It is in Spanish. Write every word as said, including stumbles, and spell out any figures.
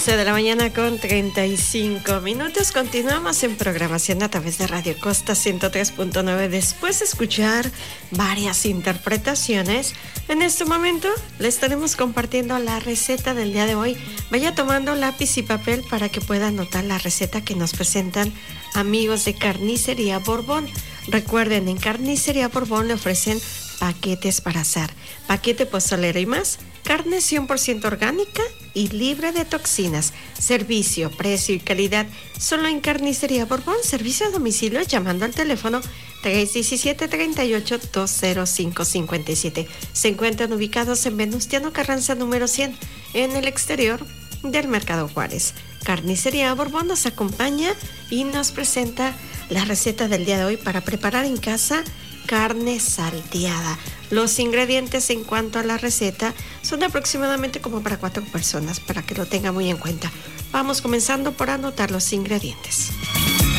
once de la mañana con treinta y cinco minutos. Continuamos en programación a través de Radio Costa ciento tres punto nueve. Después de escuchar varias interpretaciones, en este momento le estaremos compartiendo la receta del día de hoy. Vaya tomando lápiz y papel para que pueda anotar la receta que nos presentan amigos de Carnicería Borbón. Recuerden, en Carnicería Borbón le ofrecen paquetes para asar, paquete pozolero y más, carne cien por ciento orgánica y libre de toxinas. Servicio, precio y calidad solo en Carnicería Borbón. Servicio a domicilio llamando al teléfono tres uno siete, tres ocho, dos cero cinco cinco siete. Se encuentran ubicados en Venustiano Carranza número cien, en el exterior del Mercado Juárez. Carnicería Borbón nos acompaña y nos presenta la receta del día de hoy para preparar en casa carne salteada. Los ingredientes en cuanto a la receta son aproximadamente como para cuatro personas, para que lo tenga muy en cuenta. Vamos comenzando por anotar los ingredientes.